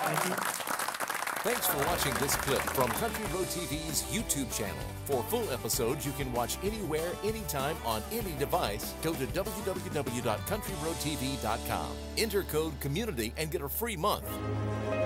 Thank you. Thanks for watching this clip from Country Road TV's YouTube channel. For full episodes you can watch anywhere, anytime, on any device. Go to www.countryroadtv.com. Enter code COMMUNITY and get a free month.